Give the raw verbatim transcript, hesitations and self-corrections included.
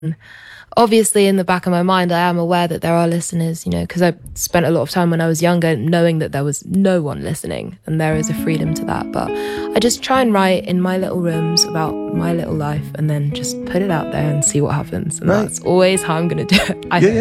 Obviously, in the back of my mind, I am aware that there are listeners, you know, because I spent a lot of time when I was younger knowing that there was no one listening, and there is a freedom to that. But I just try and write in my little rooms about my little life and then just put it out there and see what happens. And Right. that's always how I'm going to do it. I Yeah, think. yeah.